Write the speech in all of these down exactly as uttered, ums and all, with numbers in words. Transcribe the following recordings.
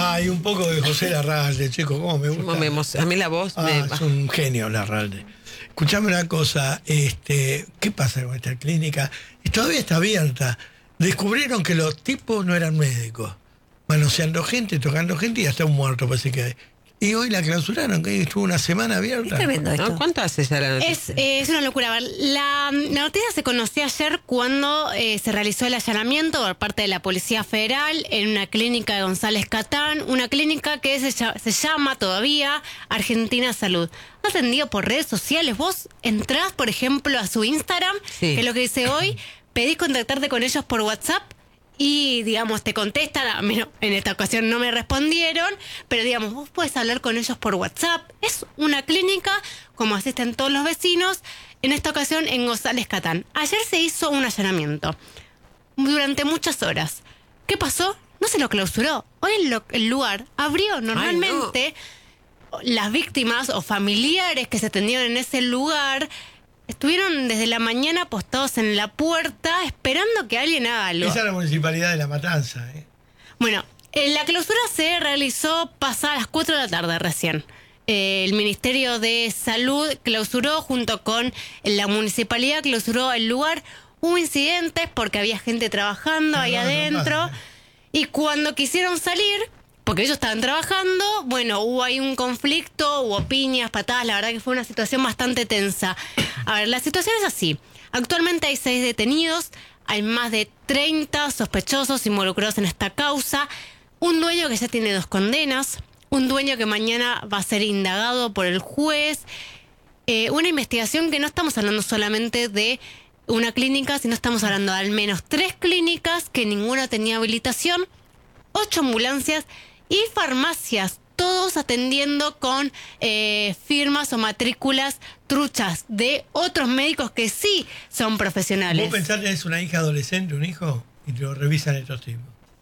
Ay, un poco de José Larralde, chico, cómo me gusta. Me emo- a mí la voz ah, me... es un genio Larralde. Escuchame una cosa, este, ¿qué pasa con esta clínica? Y todavía está abierta. Descubrieron que los tipos no eran médicos, manoseando gente, tocando gente y hasta un muerto, parece que hay. Y hoy la clausuraron, que estuvo una semana abierta. Es tremendo esto. ¿No? ¿Cuánto hace ya la noticia? Es, eh, es una locura. A ver, la, la noticia se conoció ayer cuando eh, se realizó el allanamiento por parte de la Policía Federal en una clínica de González Catán, una clínica que se, se llama todavía Argentina Salud. Atendido por redes sociales. Vos entrás, por ejemplo, a su Instagram, Sí. que es lo que dice hoy, pedís contactarte con ellos por WhatsApp y, digamos, te contestan. A mí no, en esta ocasión no me respondieron, pero, digamos, vos podés hablar con ellos por WhatsApp. Es una clínica, como asisten todos los vecinos, en esta ocasión en González Catán. Ayer se hizo un allanamiento durante muchas horas. ¿Qué pasó? No se lo clausuró. Hoy el, lo- el lugar abrió. Normalmente las víctimas o familiares que se atendieron en ese lugar estuvieron desde la mañana postados en la puerta esperando que alguien haga algo. Esa es la municipalidad de La Matanza, ¿eh? Bueno, eh, la clausura se realizó pasadas las cuatro de la tarde recién. Eh, el Ministerio de Salud clausuró junto con la municipalidad, clausuró el lugar. Hubo incidentes porque había gente trabajando Pero ahí no, no adentro. pasa, ¿eh? Y cuando quisieron salir, porque ellos estaban trabajando, bueno, hubo ahí un conflicto, hubo piñas, patadas, la verdad que fue una situación bastante tensa. A ver, la situación es así. Actualmente hay seis detenidos, hay más de treinta sospechosos involucrados en esta causa, un dueño que ya tiene dos condenas, un dueño que mañana va a ser indagado por el juez, eh, una investigación que no estamos hablando solamente de una clínica, sino estamos hablando de al menos tres clínicas que ninguna tenía habilitación, ocho ambulancias y farmacias, todos atendiendo con eh, firmas o matrículas truchas de otros médicos que sí son profesionales. Vos pensás que es una hija adolescente, un hijo, y te lo revisan estos tipos.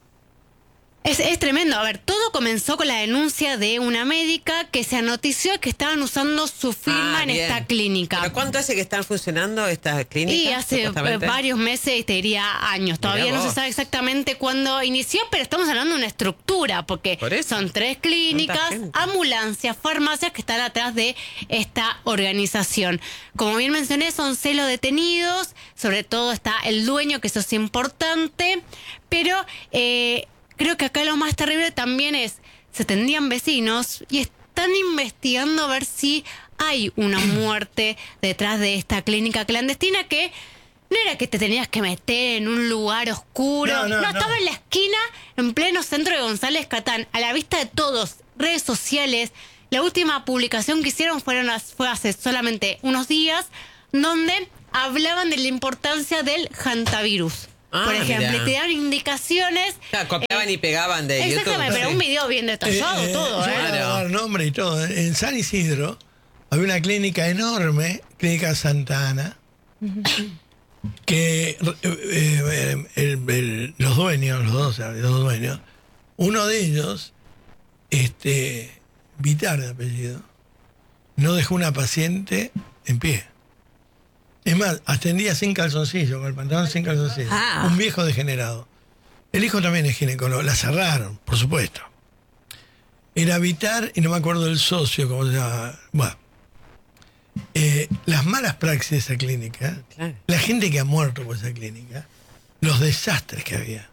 Es, es tremendo. A ver, todo comenzó con la denuncia de una médica que se anotició que estaban usando su firma Ah, en bien. esta clínica. ¿Pero cuánto hace que están funcionando estas clínicas? Y hace eh, supuestamente? varios meses, te diría años. Todavía Mirá no vos. se sabe exactamente cuándo inició, pero estamos hablando de una estructura, porque Por eso. son tres clínicas, Tanta gente. ambulancias, farmacias que están atrás de esta organización. Como bien mencioné, son seis los detenidos, sobre todo está el dueño, que eso es importante, pero eh, creo que acá lo más terrible también es, se tendrían vecinos y están investigando a ver si hay una muerte detrás de esta clínica clandestina que no era que te tenías que meter en un lugar oscuro. No, no, no. estaba en la esquina, en pleno centro de González Catán, a la vista de todos, redes sociales. La última publicación que hicieron fueron las- fue hace solamente unos días, donde hablaban de la importancia del hantavirus. Ah, por ejemplo, mirá. y te dan indicaciones. Claro, copiaban y pegaban de YouTube. Exactamente, pero Sí. un video bien detallado, Eh, eh, todo, yo ¿eh? voy a Claro. dar nombre y todo. En San Isidro había una clínica enorme, Clínica Santa Ana, que eh, eh, el- el- los dueños, los dos, los dos dueños, uno de ellos, este, Vitar de apellido, no dejó una paciente en pie. Es más, atendía sin calzoncillo, con el pantalón sin calzoncillo. Ah. Un viejo degenerado. El hijo también es ginecólogo. La cerraron, por supuesto. Era Vitar, y no me acuerdo del socio, cómo se llama. Bueno. Eh, las malas praxis de esa clínica, Claro. la gente que ha muerto por esa clínica, los desastres que había.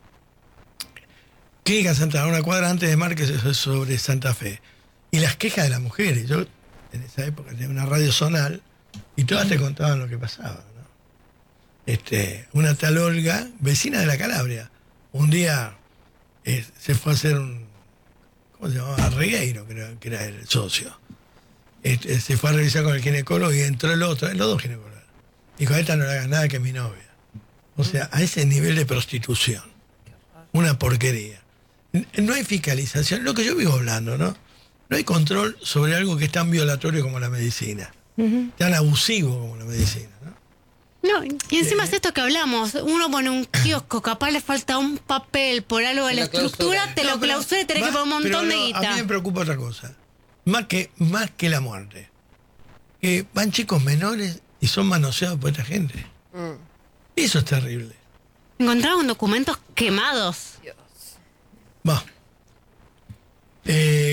Clínica Santa Ana, una cuadra antes de Márquez, sobre Santa Fe. Y las quejas de las mujeres. Yo en esa época tenía una radio zonal y todas te contaban lo que pasaba, ¿no? Este, una tal Olga, vecina de la Calabria, un día eh, se fue a hacer un, ¿cómo se llamaba? Regueiro, creo que era el socio. Este, se fue a revisar con el ginecólogo y entró el otro, los dos ginecólogos. Dijo, a esta no le hagas nada que es mi novia. O sea, a ese nivel de prostitución. Una porquería. No hay fiscalización, lo que yo vivo hablando, ¿no? No hay control sobre algo que es tan violatorio como la medicina, tan abusivo como la medicina, ¿no? No, y encima es esto que hablamos, uno pone un kiosco, capaz le falta un papel por algo de Te la lo estructura, clausura. te No, lo pero clausura y tenés que más- poner un montón pero de no, A guita. mí me preocupa otra cosa, más que, más que la muerte, que van chicos menores y son manoseados por esta gente. Eso es terrible. Encontraron documentos quemados. Va.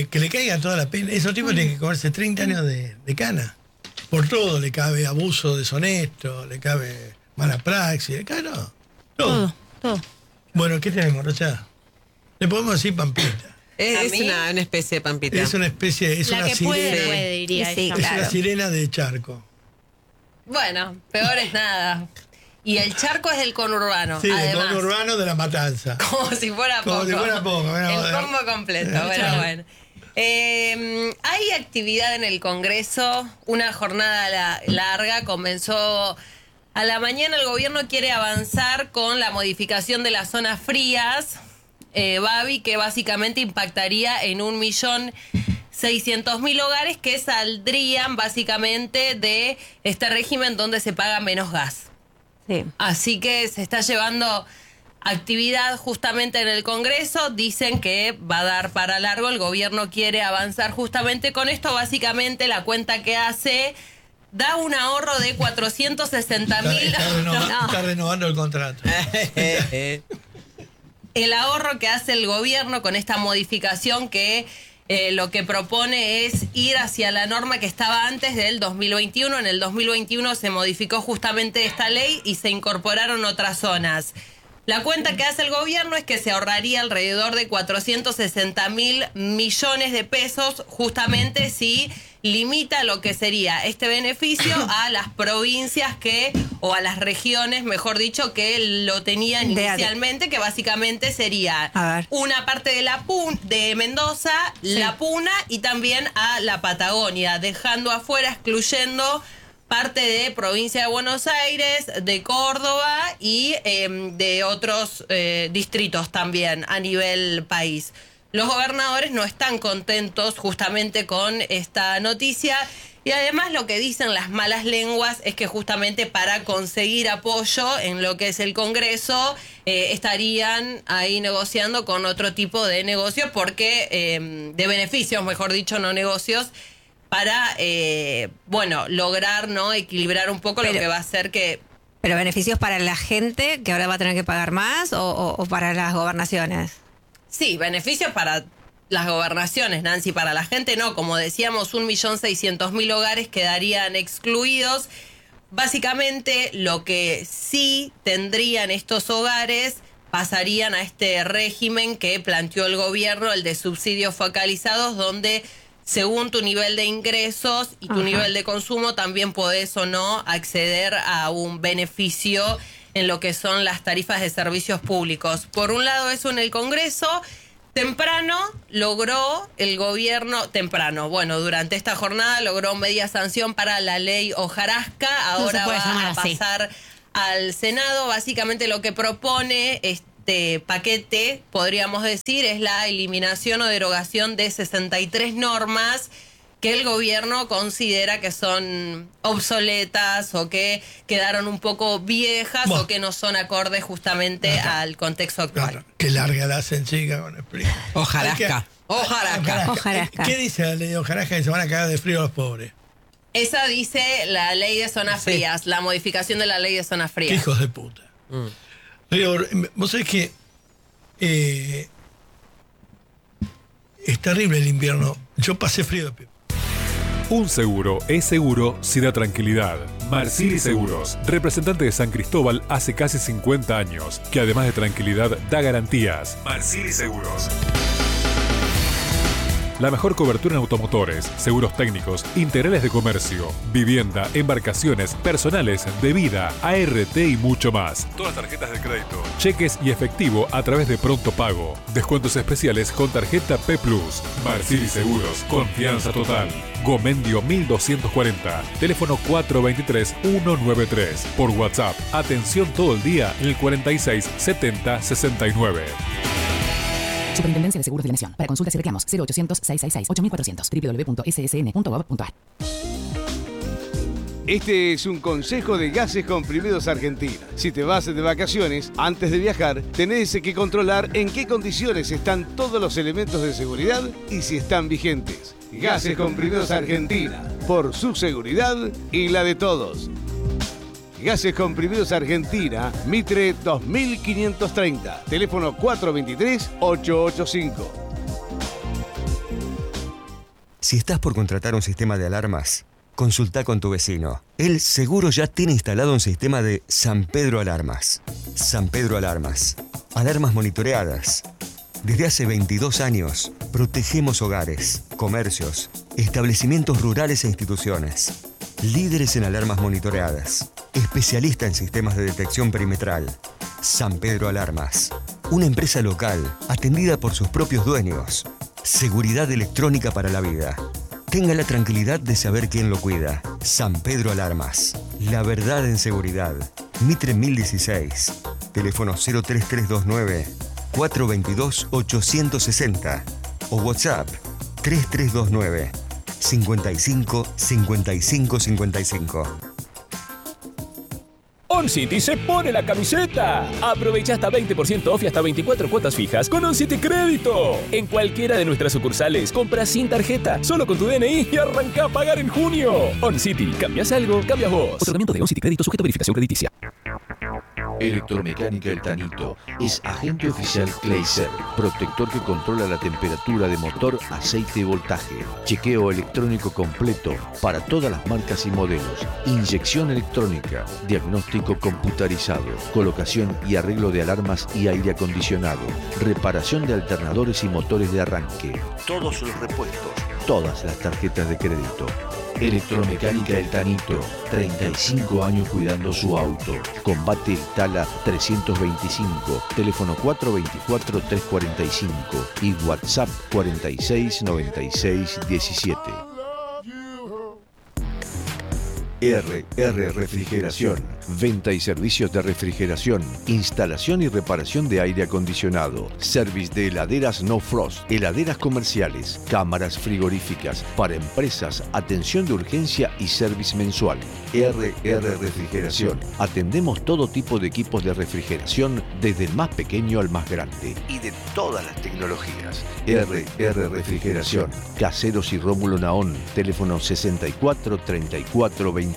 que, que le caiga toda la pena. Esos tipos tienen que comerse treinta años de, de cana. Por todo le cabe abuso deshonesto, le cabe mala praxis, le cabe no, todo. Todo, todo. Bueno, ¿qué tenemos, Rocha? Le podemos decir Pampita. Es, ¿A es mí? una, una especie de Pampita. Es una especie, es La una que puede, sirena. puede, diría Sí, ella. Es claro. una sirena de charco. Bueno, peor es nada. Y el charco es del conurbano, Sí, el además. conurbano de la matanza. Como si fuera Como poco. si fuera poco, bueno, el bueno. combo completo, Claro. pero bueno. Eh, hay actividad en el Congreso, una jornada la- larga, comenzó a la mañana. El gobierno quiere avanzar con la modificación de las zonas frías, eh, Babi, que básicamente impactaría en un millón seiscientos mil hogares que saldrían básicamente de este régimen donde se paga menos gas. Sí. Así que se está llevando actividad justamente en el Congreso. Dicen que va a dar para largo. El gobierno quiere avanzar justamente con esto. Básicamente la cuenta que hace da un ahorro de cuatrocientos sesenta Está, mil. está renova- está renovando el contrato. El ahorro que hace el gobierno con esta modificación que eh, lo que propone es ir hacia la norma que estaba antes del dos mil veintiuno. En el dos mil veintiuno se modificó justamente esta ley y se incorporaron otras zonas. La cuenta que hace el gobierno es que se ahorraría alrededor de cuatrocientos sesenta mil millones de pesos justamente si limita lo que sería este beneficio a las provincias que, o a las regiones, mejor dicho, que lo tenían De- inicialmente, que básicamente sería A ver. una parte de la Pun, de Mendoza, la Puna y también a la Patagonia, dejando afuera, excluyendo parte de provincia de Buenos Aires, de Córdoba y eh, de otros eh, distritos también a nivel país. Los gobernadores no están contentos justamente con esta noticia y además lo que dicen las malas lenguas es que justamente para conseguir apoyo en lo que es el Congreso eh, estarían ahí negociando con otro tipo de negocios porque eh, de beneficios, mejor dicho, no negocios, para, eh, bueno, lograr, ¿no?, equilibrar un poco Pero- lo que va a hacer que... ¿Pero beneficios para la gente que ahora va a tener que pagar más o, o- o para las gobernaciones? Sí, beneficios para las gobernaciones, Nancy, para la gente no. Como decíamos, un millón seiscientos mil hogares quedarían excluidos. Básicamente, lo que sí tendrían estos hogares pasarían a este régimen que planteó el gobierno, el de subsidios focalizados, donde según tu nivel de ingresos y tu Ajá. nivel de consumo también podés o no acceder a un beneficio en lo que son las tarifas de servicios públicos. Por un lado eso en el Congreso. Temprano logró el gobierno, temprano, bueno, durante esta jornada logró media sanción para la ley hojarasca, ahora puede va llamar a así. pasar al Senado. Básicamente lo que propone este paquete, podríamos decir, es la eliminación o derogación de sesenta y tres normas que el gobierno considera que son obsoletas o que quedaron un poco viejas Bueno. o que no son acordes justamente Ajá. al contexto actual. Claro, qué larga la hacen, chica, con explica. Hojarasca. Hojarasca. Hojarasca. ¿Qué dice la ley de hojarasca? Que se van a cagar de frío los pobres. Esa dice la ley de zonas Sí. frías, la modificación de la ley de zonas Qué frías. hijos de puta. Mm. Digo, vos sabés que eh, es terrible el invierno. Yo pasé frío de pipa. Un seguro es seguro si da tranquilidad. Marsili Seguros, representante de San Cristóbal hace casi cincuenta años, que además de tranquilidad da garantías. Marsili Seguros. La mejor cobertura en automotores, seguros técnicos, integrales de comercio, vivienda, embarcaciones, personales, de vida, A R T y mucho más. Todas las tarjetas de crédito, cheques y efectivo a través de Pronto Pago. Descuentos especiales con tarjeta P Plus. Marsili Seguros, confianza total. Gomendio mil doscientos cuarenta, teléfono cuatro dos tres, uno nueve tres. Por WhatsApp, atención todo el día en el cuarenta y seis, setenta, sesenta y nueve. Superintendencia de Seguros de la Nación. Para consultas y reclamos, cero ochocientos, seiscientos sesenta y seis, ocho mil cuatrocientos, doble u doble u doble u punto s s n punto gov punto a r. Este es un consejo de Gases Comprimidos Argentina. Si te vas de vacaciones, antes de viajar, tenés que controlar en qué condiciones están todos los elementos de seguridad y si están vigentes. Gases Comprimidos Argentina, por su seguridad y la de todos. Gases Comprimidos Argentina, Mitre dos mil quinientos treinta, teléfono cuatro dos tres, ocho ocho cinco. Si estás por contratar un sistema de alarmas, consulta con tu vecino. Él seguro ya tiene instalado un sistema de San Pedro Alarmas. San Pedro Alarmas. Alarmas monitoreadas. Desde hace veintidós años, protegemos hogares, comercios, establecimientos rurales e instituciones. Líderes en alarmas monitoreadas. Especialista en sistemas de detección perimetral. San Pedro Alarmas. Una empresa local, atendida por sus propios dueños. Seguridad electrónica para la vida. Tenga la tranquilidad de saber quién lo cuida. San Pedro Alarmas. La verdad en seguridad. Mitre mil dieciséis. Teléfono cero tres tres dos nueve, cuatro dos dos, ocho seis cero o WhatsApp tres tres dos nueve, cinco cinco, cinco cinco cinco cinco. OnCity se pone la camiseta. Aprovecha hasta veinte por ciento off y hasta veinticuatro cuotas fijas con OnCity Crédito. En cualquiera de nuestras sucursales, compra sin tarjeta, solo con tu D N I y arranca a pagar en junio. OnCity, cambias algo, cambias vos. Otorgamiento de OnCity Crédito sujeto a verificación crediticia. Electromecánica El Tanito es agente oficial Clayser, protector que controla la temperatura de motor, aceite y voltaje, chequeo electrónico completo para todas las marcas y modelos, inyección electrónica, diagnóstico computarizado, colocación y arreglo de alarmas y aire acondicionado, reparación de alternadores y motores de arranque, todos los repuestos, todas las tarjetas de crédito. Electromecánica El Tanito, treinta y cinco años cuidando su auto. Combate el Tala trescientos veinticinco, teléfono cuatro dos cuatro, tres cuatro cinco y WhatsApp cuarenta y seis, noventa y seis, diecisiete. R R Refrigeración, venta y servicios de refrigeración, instalación y reparación de aire acondicionado, service de heladeras No Frost, heladeras comerciales, cámaras frigoríficas, para empresas, atención de urgencia y service mensual. R R Refrigeración, atendemos todo tipo de equipos de refrigeración, desde el más pequeño al más grande, y de todas las tecnologías. R R Refrigeración, Caseros y Rómulo Naón, teléfono sesenta y cuatro, treinta y cuatro, veintiuno.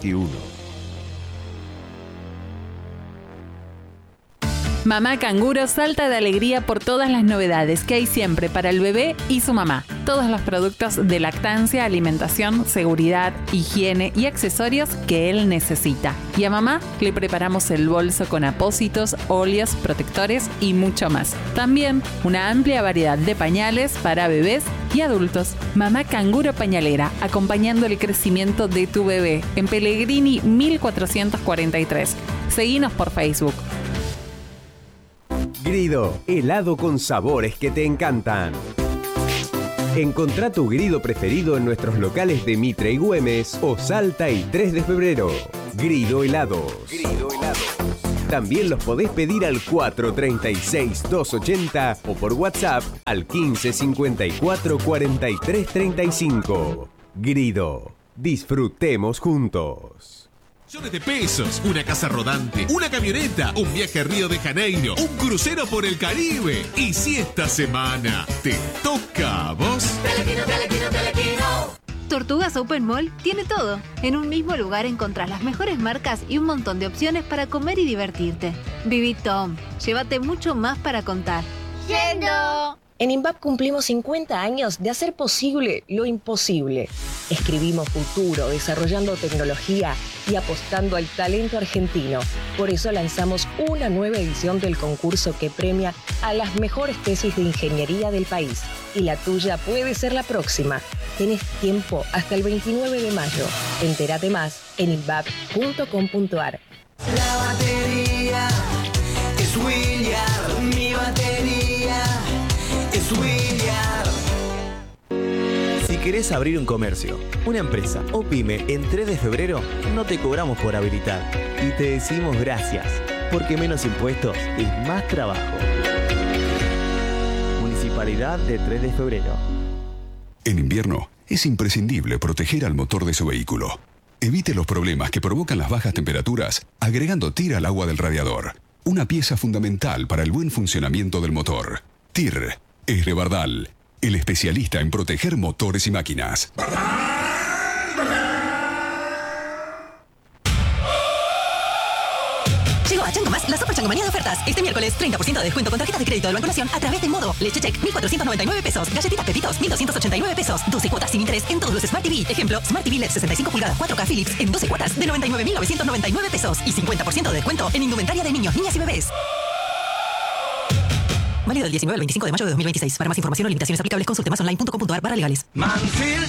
Mamá Canguro salta de alegría por todas las novedades que hay siempre para el bebé y su mamá. Todos los productos de lactancia, alimentación, seguridad, higiene y accesorios que él necesita. Y a mamá le preparamos el bolso con apósitos, óleos, protectores y mucho más. También una amplia variedad de pañales para bebés y adultos. Mamá Canguro Pañalera, acompañando el crecimiento de tu bebé. En Pellegrini mil cuatrocientos cuarenta y tres. Seguinos por Facebook. Grido, helado con sabores que te encantan. Encontrá tu Grido preferido en nuestros locales de Mitre y Güemes o Salta y tres de febrero. Grido Helados. Grido Helados. También los podés pedir al cuatro tres seis, dos ocho cero o por WhatsApp al quince, cincuenta y cuatro, cuarenta y tres, treinta y cinco. Grido. Disfrutemos juntos. Millones de pesos, una casa rodante, una camioneta, un viaje a Río de Janeiro, un crucero por el Caribe. Y si esta semana te toca a vos... Telequino, Telequino, Telequino. Tortugas Open Mall tiene todo. En un mismo lugar encontrás las mejores marcas y un montón de opciones para comer y divertirte. Viví Tom, llévate mucho más para contar. ¡Yendo! En INVAP cumplimos cincuenta años de hacer posible lo imposible. Escribimos futuro, desarrollando tecnología y apostando al talento argentino. Por eso lanzamos una nueva edición del concurso que premia a las mejores tesis de ingeniería del país. Y la tuya puede ser la próxima. Tenés tiempo hasta el veintinueve de mayo. Entérate más en invap punto com punto ar. La batería es William, mi batería es William. Si querés abrir un comercio, una empresa o pyme en tres de febrero, no te cobramos por habilitar y te decimos gracias, porque menos impuestos es más trabajo. Municipalidad de tres de febrero. En invierno es imprescindible proteger al motor de su vehículo. Evite los problemas que provocan las bajas temperaturas agregando T I R al agua del radiador. Una pieza fundamental para el buen funcionamiento del motor. T I R es Rebardal, el especialista en proteger motores y máquinas. Llegó a Chango Más la sopa Changomanía de ofertas. Este miércoles, treinta por ciento de descuento con tarjetas de crédito del Banco Nación a través de Modo. Leche Check, mil cuatrocientos noventa y nueve pesos. Galletitas Pepitos, mil doscientos ochenta y nueve pesos. doce cuotas sin interés en todos los Smart T V. Ejemplo, Smart T V L E D sesenta y cinco pulgadas cuatro K Philips en doce cuotas de noventa y nueve mil novecientos noventa y nueve pesos. Y cincuenta por ciento de descuento en indumentaria de niños, niñas y bebés. Válido del diecinueve al veinticinco de mayo de dos mil veintiséis. Para más información o limitaciones aplicables, consulte más online punto com punto a r barra legales. Manfield